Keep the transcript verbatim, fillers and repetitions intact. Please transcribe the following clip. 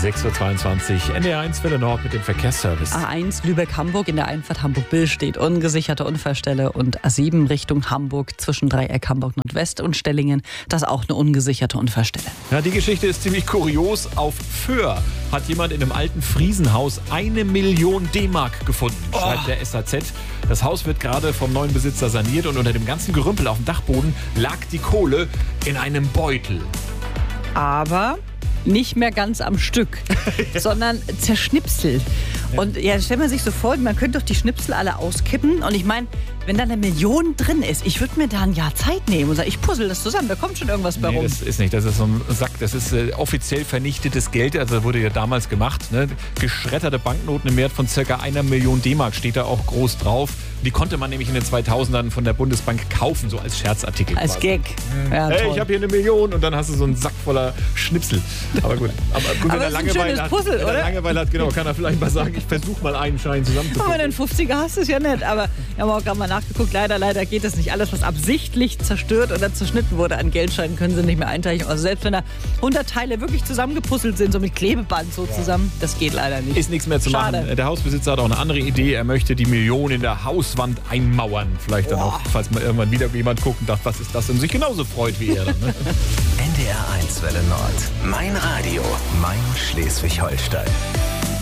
sechs Uhr zweiundzwanzig, N D R eins Welle Nord mit dem Verkehrsservice. A eins Lübeck-Hamburg in der Einfahrt Hamburg-Bill steht ungesicherte Unfallstelle und A sieben Richtung Hamburg zwischen Dreieck Hamburg Nordwest und Stellingen, das ist auch eine ungesicherte Unfallstelle. Ja, die Geschichte ist ziemlich kurios. Auf Föhr hat jemand in einem alten Friesenhaus eine Million D-Mark gefunden, schreibt oh. der S A Z. Das Haus wird gerade vom neuen Besitzer saniert und unter dem ganzen Gerümpel auf dem Dachboden lag die Kohle in einem Beutel. Aber nicht mehr ganz am Stück, sondern zerschnipselt. Und ja, stellt man sich so vor, man könnte doch die Schnipsel alle auskippen. Und ich meine, wenn da eine Million drin ist, ich würde mir da ein Jahr Zeit nehmen und sagen, ich puzzle das zusammen, da kommt schon irgendwas bei nee, rum. Das ist nicht, das ist so ein Sack, das ist äh, offiziell vernichtetes Geld, also wurde ja damals gemacht. Ne? Geschredderte Banknoten im Wert von circa einer Million D-Mark steht da auch groß drauf. Die konnte man nämlich in den zweitausendern von der Bundesbank kaufen, so als Scherzartikel. Als quasi. Gag. Ja, hey, toll. ich habe hier eine Million und dann hast du so einen Sack voller Schnipsel. Aber gut, aber gut, aber wenn er das ist ein schönes Langeweile Puzzle, hat, wenn oder? er Langeweile hat, genau, kann er vielleicht mal sagen, ich versuche mal einen Schein zusammenzubringen. Aber wenn du einen fünfziger hast, ist ja nett. Aber wir haben auch gerade mal nachgeguckt, leider, leider geht das nicht. Alles, was absichtlich zerstört oder zerschnitten wurde an Geldscheinen, können sie nicht mehr einteilen. Also selbst wenn da hundert Teile wirklich zusammengepuzzelt sind, so mit Klebeband so zusammen, das geht leider nicht. Ist nichts mehr zu Schade. machen. Der Hausbesitzer hat auch eine andere Idee. Er möchte die Million in der Hauswand einmauern. Vielleicht dann Boah. auch, falls mal irgendwann wieder jemand guckt und dachte, was ist das? Und sich genauso freut wie er dann. Ne? N D R eins Welle Nord. Mein Radio. Mein Schleswig-Holstein.